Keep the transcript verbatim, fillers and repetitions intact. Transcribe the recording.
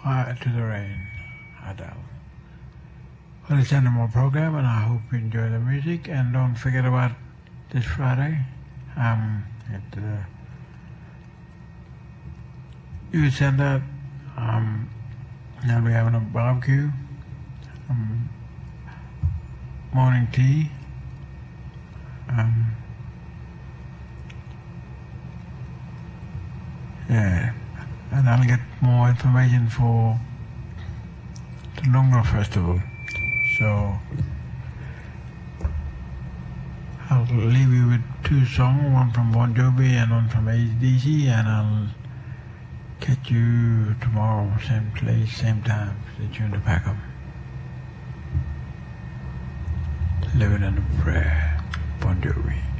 Fire to the Rain, Adele. Well, it's the end of my program, and I hope you enjoy the music. And don't forget about this Friday. Um, at the Youth Center, um, now we're having a barbecue, um, morning tea, um, yeah, and I'll get more information for the Lunga Festival. So I'll leave you with two songs, one from Bon Jovi and one from A C D C, and I'll catch you tomorrow, same place, same time. Stay tuned to Packham. Living in a Prayer, Bon Jovi.